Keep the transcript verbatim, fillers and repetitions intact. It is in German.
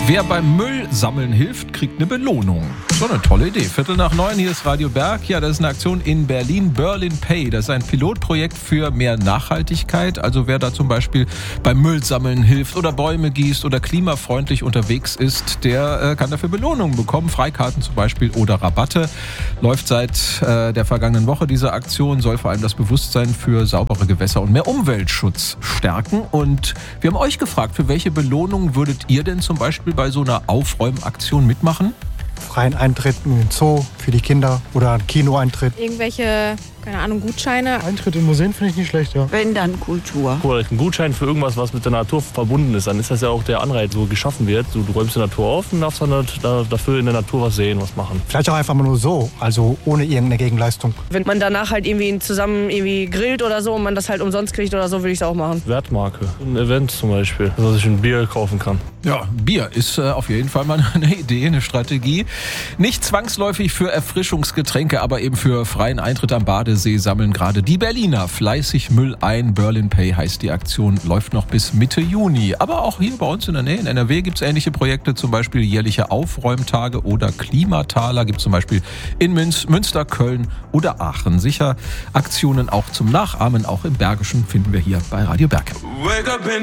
Wer beim Müllsammeln hilft, kriegt eine Belohnung. So eine tolle Idee. Viertel nach neun, hier ist Radio Berg. Ja, das ist eine Aktion in Berlin, Berlin Pay. Das ist ein Pilotprojekt für mehr Nachhaltigkeit. Also wer da zum Beispiel beim Müllsammeln hilft oder Bäume gießt oder klimafreundlich unterwegs ist, der äh, kann dafür Belohnungen bekommen. Freikarten zum Beispiel oder Rabatte. Läuft seit äh, der vergangenen Woche diese Aktion, soll vor allem das Bewusstsein für saubere Gewässer und mehr Umweltschutz stärken. Und wir haben euch gefragt, für welche Belohnungen würdet ihr denn zum Beispiel bei so einer Aufräumaktion mitmachen? Freien Eintritt in den Zoo für die Kinder oder einen Kinoeintritt. Irgendwelche, keine Ahnung, Gutscheine. Eintritt in Museen finde ich nicht schlecht, ja. Wenn, dann Kultur. Oder ein Gutschein für irgendwas, was mit der Natur verbunden ist, dann ist das ja auch der Anreiz, so geschaffen wird. Du, du räumst die Natur auf und darfst dann da, dafür in der Natur was sehen, was machen. Vielleicht auch einfach mal nur so, also ohne irgendeine Gegenleistung. Wenn man danach halt irgendwie zusammen irgendwie grillt oder so und man das halt umsonst kriegt oder so, würde ich es auch machen. Wertmarke, ein Event zum Beispiel, dass ich ein Bier kaufen kann. Ja, Bier ist äh, auf jeden Fall mal eine Idee, eine Strategie. Nicht zwangsläufig für Erfrischungsgetränke, aber eben für freien Eintritt am Badesee sammeln gerade die Berliner fleißig Müll ein. Berlin Pay heißt die Aktion, läuft noch bis Mitte Juni. Aber auch hier bei uns in der Nähe, in N R W, gibt es ähnliche Projekte, zum Beispiel jährliche Aufräumtage oder Klimataler. Gibt es zum Beispiel in Münz, Münster, Köln oder Aachen. Sicher Aktionen auch zum Nachahmen, auch im Bergischen finden wir hier bei Radio Berg.